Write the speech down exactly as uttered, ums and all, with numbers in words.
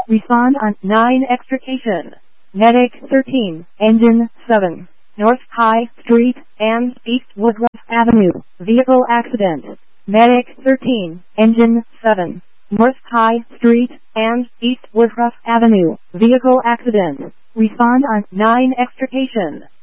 Respond on nine extrication. Medic thirteen, Engine seven. North High Street and East Woodruff Avenue. Vehicle accident. Medic thirteen, Engine seven. North High Street and East Woodruff Avenue. Vehicle accident. Respond on nine extrication.